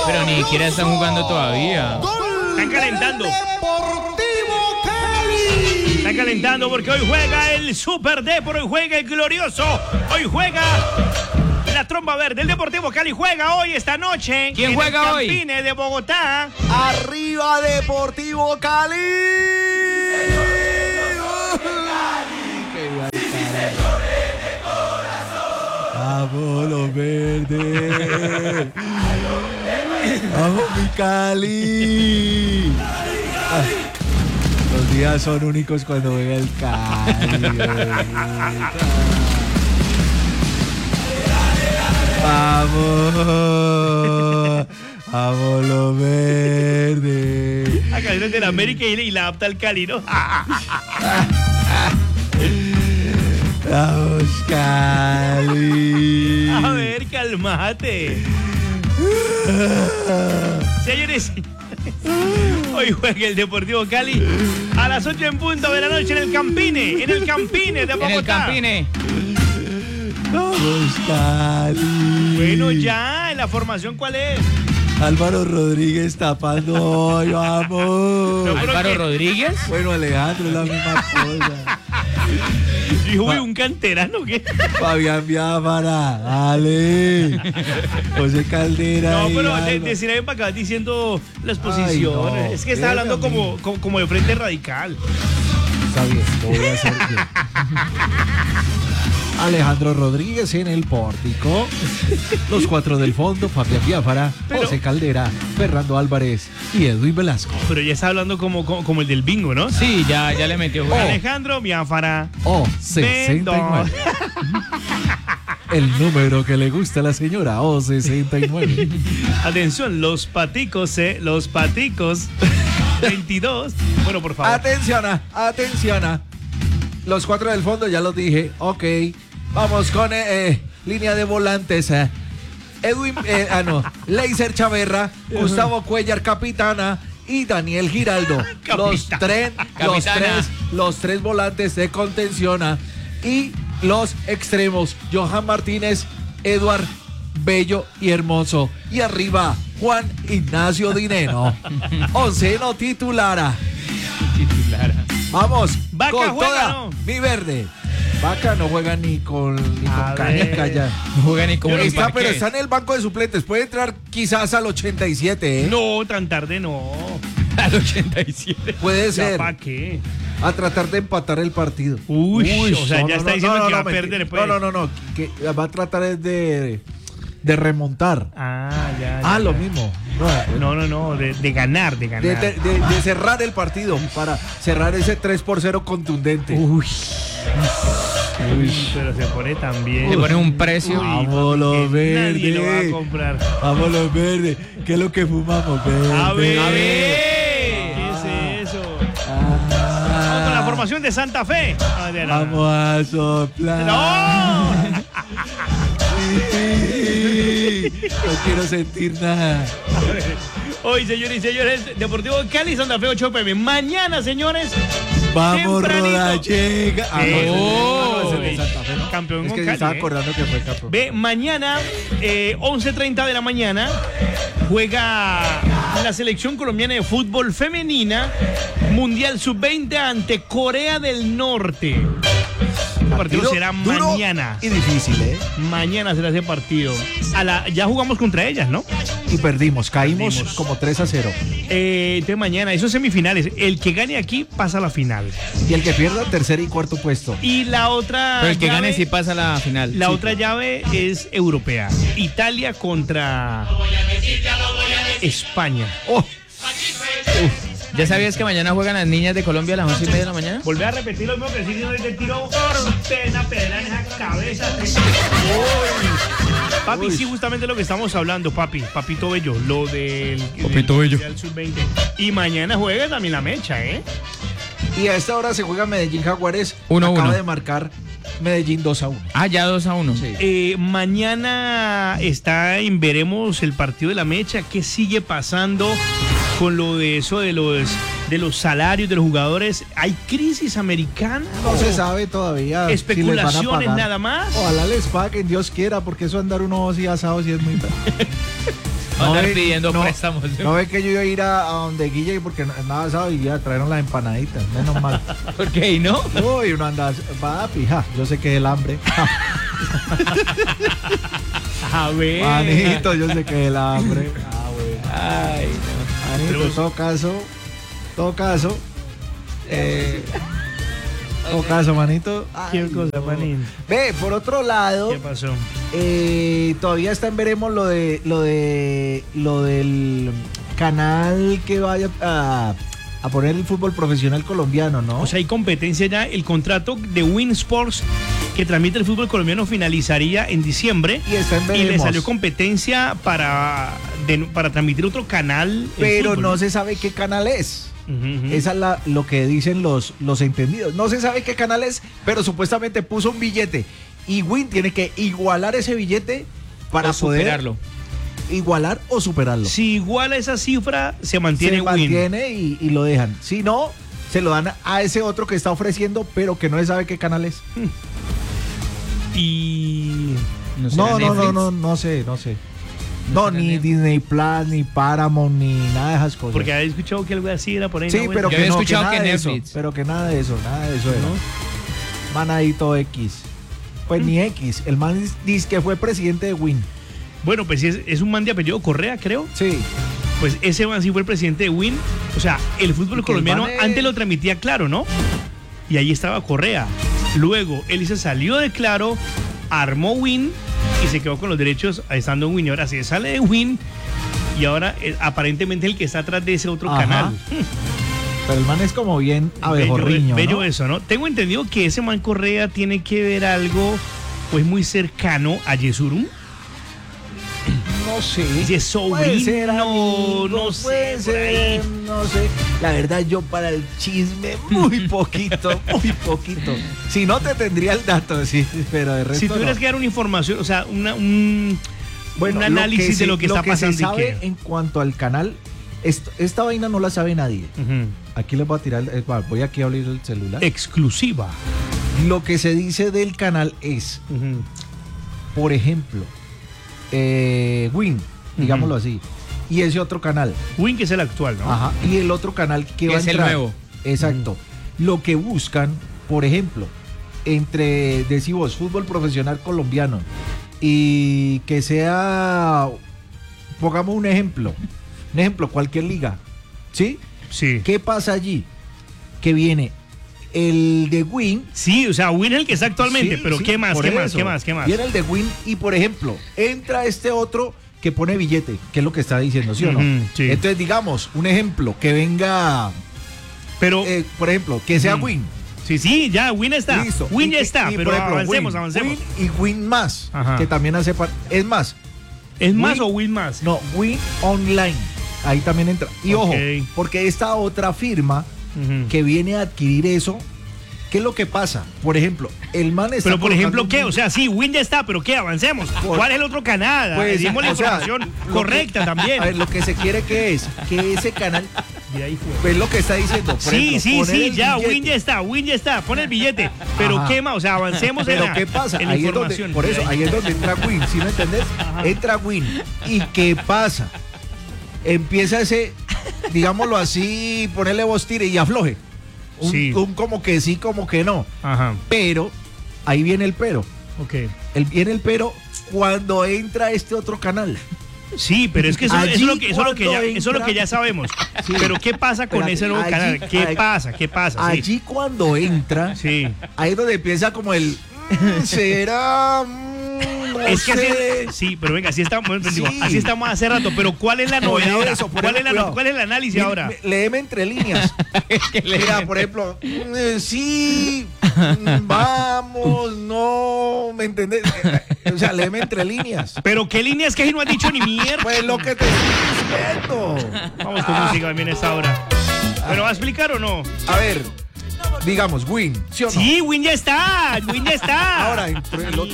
Pero ni siquiera están jugando todavía. Están calentando. Están calentando porque hoy juega el Super Depor, hoy juega el glorioso, hoy juega la Tromba Verde. El Deportivo Cali juega hoy, esta noche. ¿Quién juega hoy? En el Campine de Bogotá. ¡Arriba Deportivo Cali! ¡Vamos los verdes! ¡Vamos mi Cali! Los días son únicos cuando juega el Cali. ¡Vamos! ¡Vamos los verdes! Acá es de la América y la adapta al Cali, ¿no? ¡Vamos, Cali! A ver, calmate. Señores, hoy juega el Deportivo Cali a las 8 en punto de la noche en el Campine de Bogotá. En el Campine. ¡Vamos, Cali! Bueno, ya, ¿en la formación cuál es? Álvaro Rodríguez tapando hoy, vamos. ¿Álvaro Rodríguez? Bueno, Alejandro, es la misma cosa. Dijo, uy, un canterano, ¿qué? Fabián Biafara, dale. José Caldera. No, pero Alba. decir ahí para acá diciendo las posiciones. Ay, no, es que está hablando como de frente radical. Está bien, lo voy a hacer bien. Alejandro Rodríguez en el pórtico. Los cuatro del fondo, Fabián Biafara, José Caldera, Fernando Álvarez y Edwin Velasco. Pero ya está hablando como el del bingo, ¿no? Sí, ya le metió. Alejandro Biafara. 69. El número que le gusta a la señora, 69. Atención, los paticos. 22. Bueno, por favor. Atención. Los cuatro del fondo, ya los dije. Ok. Vamos con línea de volantes. Leiser Chaverra, Gustavo Cuellar, capitana, y Daniel Giraldo. Los tres volantes de contención. Y los extremos, Johan Martínez, Eduard Bello y Hermoso. Y arriba, Juan Ignacio Dineno. Onceno titulara. Vamos, Vaca con juega, toda, ¿no? mi verde. Vaca no juega ni con canica ya. No juega ni como Pero está en el banco de suplentes. Puede entrar quizás al 87, ¿eh? No, tan tarde no. Al 87. Puede ser. ¿Para qué? A tratar de empatar el partido. Uy, o sea, ya está diciendo que va a perder. Pues. No. Que va a tratar de remontar. Ya. Lo mismo. No, de ganar. De cerrar el partido para cerrar ese 3-0 contundente. Uy, pero se pone también. Le ponen un precio. Vamos los verdes. Nadie lo va a comprar. Vamos los verdes. ¿Qué es lo que fumamos? Verde. A ver. ¿Qué es eso? Vamos con la formación de Santa Fe. Vamos a soplar. ¡No! No quiero sentir nada. Hoy, señores y señores, Deportivo Cali, Santa Fe, 8 p.m. Mañana, señores. Vamos, tempranito. Rodallega. Campeón es que con se estaba Cali, acordando que fue campeón. Ve, mañana, 11:30 de la mañana, juega la selección colombiana de fútbol femenina, Mundial Sub-20 ante Corea del Norte. El partido será mañana. Y difícil, ¿eh? Mañana será ese partido. Ya jugamos contra ellas, ¿no? Y perdimos, caímos como 3-0. Entonces mañana, esos semifinales. El que gane aquí pasa a la final. Y el que pierda, tercer y cuarto puesto. Y la otra. Pero el que llave, gane sí pasa a la final. La otra llave es europea. Italia contra España. ¿Ya sabías que mañana juegan las niñas de Colombia a las 11:30 de la mañana? Volví a repetir lo mismo que decía desde el tiro. Pena en esa cabeza. Papi, sí, justamente lo que estamos hablando, Papito Bello. Lo del Papito Bello. Sub-20. Y mañana juega también la mecha, ¿eh? Y a esta hora se juega Medellín Jaguares. 1-1. Acaba de marcar Medellín 2-1. Ah, ya 2-1. Sí. Mañana veremos el partido de la mecha. ¿Qué sigue pasando con lo de eso de los salarios de los jugadores? ¿Hay crisis americana? No se sabe todavía. Especulaciones si les van a pagar. Nada más. Ojalá les paguen, Dios quiera, porque eso andar unos y asados y es muy Andar ve- pidiendo no- préstamos. No ve que yo iba a ir a donde Guille porque andaba asado y ya trajeron las empanaditas, menos mal. ¿Por qué? ¿Y no? Uy, uno anda, papi, ja, yo sé que es el hambre. A ver. Manito, yo sé que es el hambre. Ah, bueno. Ay, Manito, Pero- en todo caso, todo caso, manito. ¿Qué Ay, cosa, no. manín? Ve, por otro lado, ¿Qué pasó? todavía está en veremos lo del canal que vaya a poner el fútbol profesional colombiano, ¿no? O sea, hay competencia ya. El contrato de Win Sports que transmite el fútbol colombiano finalizaría en diciembre. y está en Y le veremos. salió competencia para transmitir otro canal. en Pero fútbol, no se sabe qué canal es. Ujú, ujú. Esa es lo que dicen los entendidos. No se sabe qué canal es, pero supuestamente puso un billete. Y Win tiene que igualar ese billete para o poder superarlo. igualar o superarlo. Si iguala esa cifra, se mantiene se Win. mantiene y lo dejan. Si no, se lo dan a ese otro que está ofreciendo, pero que no se sabe qué canal es. Y No, será Netflix. No sé. No No, será ni Netflix. Disney Plus, ni Paramount, ni nada de esas cosas. porque había escuchado que algo así era por ahí. sí, ¿no? pero Yo que había no, escuchado nada que de eso, Netflix. pero que nada de eso era. Manadito X. Pues ni X. El man dice que fue presidente de Win. Bueno, pues sí, es un man de apellido Correa, creo. Sí. Pues ese man sí fue el presidente de Win. O sea, el fútbol Y que colombiano el man es- antes lo transmitía Claro, ¿no? Y ahí estaba Correa. Luego él se salió de Claro, armó Win y se quedó con los derechos estando en Win. Y ahora se sale de Win y ahora aparentemente el que está atrás de ese otro Ajá. canal. Pero el man es como bien abejorriño, bello ¿no? eso, ¿no? Tengo entendido que ese man Correa tiene que ver algo pues muy cercano a Yesurum. No sé. Dice sobrino, Puede ser, amigo, no sé, puede por ser, ahí. no sé. La verdad, yo para el chisme, muy poquito, muy poquito. Si no, te tendría el dato, sí, pero de resto Si tuvieras no. que dar una información, o sea, un análisis de lo que está pasando. se y sabe qué. en cuanto al canal, esta vaina no la sabe nadie. Ujú. Aquí les voy a tirar, voy aquí a abrir el celular. Exclusiva. Lo que se dice del canal es, Ujú. por ejemplo, Win, digámoslo así, y ese otro canal. Win, que es el actual, ¿no? Ajá. Y el otro canal que Que va a es el entrar. nuevo. Exacto. Lo que buscan, por ejemplo, entre, decimos, fútbol profesional colombiano y que sea, pongamos un ejemplo, cualquier liga, ¿sí? Sí. ¿Qué pasa allí? Que viene el de Win. Sí, o sea, Win es el que está actualmente, Sí, pero sí, ¿qué más? por ¿Qué más? eso. ¿Qué más? ¿Qué más? Viene el de Win y, por ejemplo, entra este otro que pone billete, que es lo que está diciendo, ¿sí o no? Ujú, sí. Entonces, digamos, un ejemplo, que venga, Pero, por ejemplo, que sea Ujú. Win. sí, ya, Win está. Listo. Win ya Y- está, y, pero por ejemplo, avancemos. Win y Win más, Ajá. que también hace parte. Es más, ¿Es más Win- o Win más? no, Win Online. Ahí también entra. Y Ok. ojo, porque esta otra firma Ujú. que viene a adquirir eso, ¿qué es lo que pasa? Por ejemplo, el man está. Pero, por ejemplo, colocando ¿qué? un- O sea, sí, Win ya está, pero ¿qué? Avancemos. Por- ¿Cuál es el otro canal? Pues, Dimos la o sea, información lo correcta que- también. A ver, lo que se quiere que es que ese canal, Y ahí fue. pues lo que está diciendo. Por Sí, ejemplo, poner el ya, billete. Win ya está, pon el billete. Pero Ajá. ¿qué más? O sea, avancemos Pero en la, ¿qué pasa? en la Ahí es donde, información. por eso, ahí es donde entra Win, ¿sí me entendés? Ajá. Entra Win. ¿Y qué pasa? Empieza ese, digámoslo así, ponerle voz tire y afloje. Sí. Un como que sí, como que no. Ajá, Pero, ahí viene el pero. ok. Viene el pero cuando entra este otro canal. Sí, pero es que eso, Allí eso es lo que cuando ya sabemos. Sí. Pero ¿qué pasa con Espérate, ese nuevo allí- canal? ¿Qué allí- pasa? ¿Qué pasa? Sí. Allí cuando entra, Sí. ahí es donde empieza como el será. No Es que sé. sí, pero venga, así estamos, digo, Sí. así estamos hace rato, pero ¿cuál es la Por novedad ahora? eso, por ¿Cuál eso, es, cuidado. ¿Cuál es el análisis Mire, ahora? Léeme entre líneas. Mira, por ejemplo, sí, vamos, no, ¿me entendés? O sea, léeme entre líneas. Pero ¿qué líneas que ahí no has dicho ni mierda? Pues lo que te estoy diciendo. Vamos con música también a esta hora. ¿Pero va a explicar o no? A ver, digamos, Win, ¿sí o no? Sí, Win ya está, Win ya está. Ahora, entre el otro